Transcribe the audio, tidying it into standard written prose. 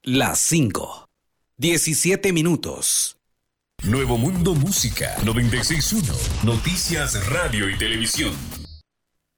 Las 5. 17 minutos. Nuevo Mundo Música 96.1. Noticias, radio y televisión.